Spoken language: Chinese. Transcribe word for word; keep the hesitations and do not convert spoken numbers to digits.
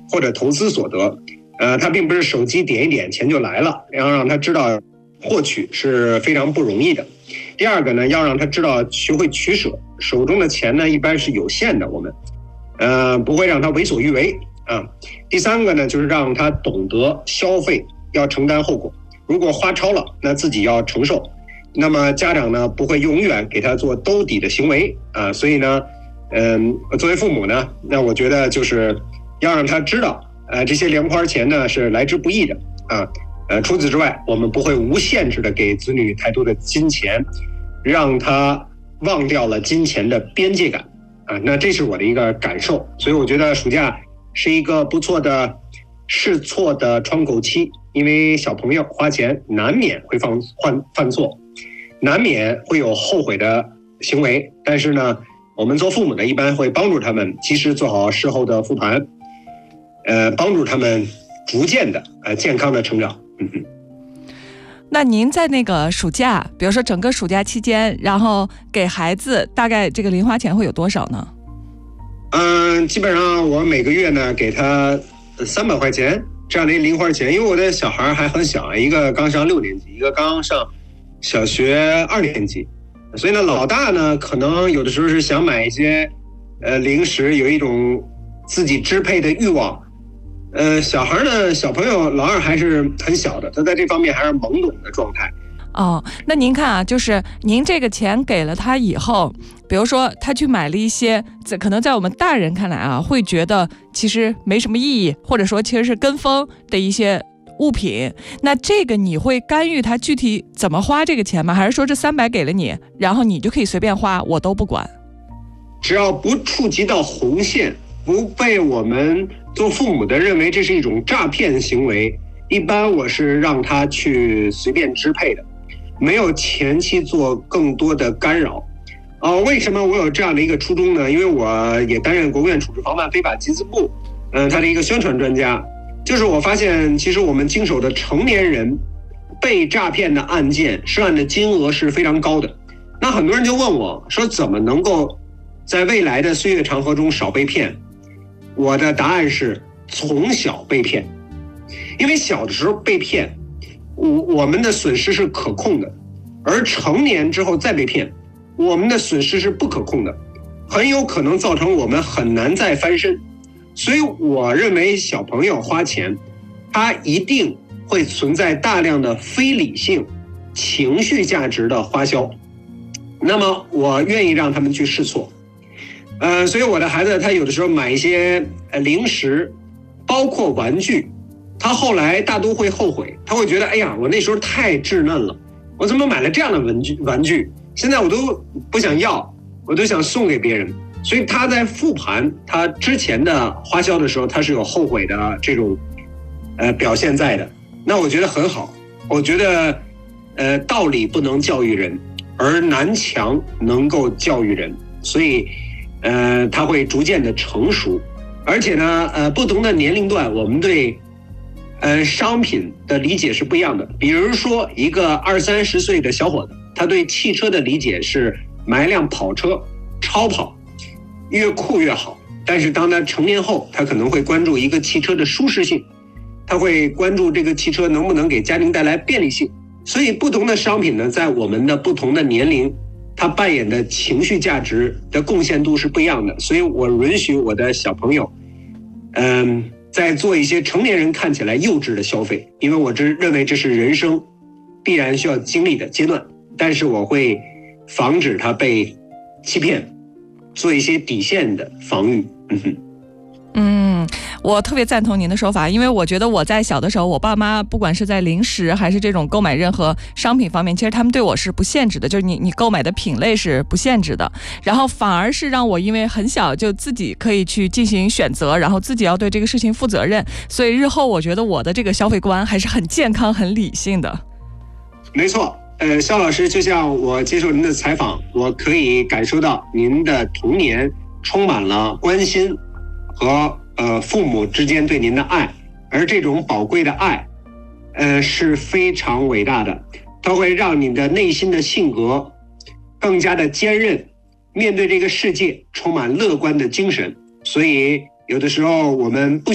或者投资所得。呃，他并不是手机点一点钱就来了，要让他知道获取是非常不容易的。第二个呢，要让他知道学会取舍，手中的钱呢一般是有限的，我们呃不会让他为所欲为啊。第三个呢，就是让他懂得消费要承担后果，如果花超了，那自己要承受。那么家长呢不会永远给他做兜底的行为啊，所以呢，嗯、呃，作为父母呢，那我觉得就是要让他知道，呃，这些零花钱呢是来之不易的啊。呃，除此之外，我们不会无限制的给子女太多的金钱，让他忘掉了金钱的边界感啊。那这是我的一个感受，所以我觉得暑假是一个不错的试错的窗口期，因为小朋友花钱难免会犯犯犯错，难免会有后悔的行为，但是呢，我们做父母的一般会帮助他们及时做好事后的复盘，呃，帮助他们逐渐的呃健康的成长。嗯哼。 那您在那个暑假，比如说整个暑假期间，然后给孩子大概这个零花钱会有多少呢？ 嗯，基本上我每个月呢给他三百块钱这样的零花钱，因为我的小孩还很小，一个刚上六年级，一个刚上小学二年级，所以呢，老大呢可能有的时候是想买一些呃零食，有一种自己支配的欲望。呃，小孩呢，小朋友老二还是很小的，他在这方面还是懵懂的状态。 哦，那您看啊，就是您这个钱给了他以后，比如说他去买了一些，可能在我们大人看来啊，会觉得其实没什么意义，或者说其实是跟风的一些物品，那这个你会干预他具体怎么花这个钱吗？还是说这三百给了你，然后你就可以随便花，我都不管？ 只要不触及到红线，不被我们做父母的认为这是一种诈骗行为，一般我是让他去随便支配的，没有前期做更多的干扰。呃，为什么我有这样的一个初衷呢？因为我也担任国务院处置防范非法集资部，嗯、呃，他的一个宣传专家。就是我发现，其实我们经手的成年人被诈骗的案件，涉案的金额是非常高的。那很多人就问我说，怎么能够在未来的岁月长河中少被骗？我的答案是从小被骗，因为小的时候被骗，我我们的损失是可控的，而成年之后再被骗，我们的损失是不可控的，很有可能造成我们很难再翻身。所以我认为小朋友花钱，他一定会存在大量的非理性、情绪价值的花销。那么我愿意让他们去试错。呃，所以我的孩子他有的时候买一些呃零食，包括玩具，他后来大都会后悔，他会觉得，哎呀，我那时候太稚嫩了，我怎么买了这样的玩具？玩具现在我都不想要，我都想送给别人。所以他在复盘他之前的花销的时候，他是有后悔的这种呃表现在的。那我觉得很好，我觉得呃道理不能教育人，而南墙能够教育人，所以呃他会逐渐的成熟。而且呢呃不同的年龄段，我们对呃商品的理解是不一样的。比如说一个二三十岁的小伙子，他对汽车的理解是买一辆跑车，超跑，越酷越好。但是当他成年后，他可能会关注一个汽车的舒适性，他会关注这个汽车能不能给家庭带来便利性。所以不同的商品呢，在我们的不同的年龄，它扮演的情绪价值的贡献度是不一样的。所以我允许我的小朋友嗯，在做一些成年人看起来幼稚的消费，因为我这认为这是人生必然需要经历的阶段，但是我会防止他被欺骗，做一些底线的防御。嗯哼。 嗯，我特别赞同您的说法，因为我觉得我在小的时候，我爸妈不管是在零食还是这种购买任何商品方面，其实他们对我是不限制的，就是你你购买的品类是不限制的，然后反而是让我因为很小就自己可以去进行选择，然后自己要对这个事情负责任，所以日后我觉得我的这个消费观还是很健康很理性的。 没错，呃，肖老师，就像我接受您的采访，我可以感受到您的童年充满了关心和呃父母之间对您的爱，而这种宝贵的爱，呃是非常伟大的，它会让你的内心的性格更加的坚韧，面对这个世界充满乐观的精神。所以有的时候我们不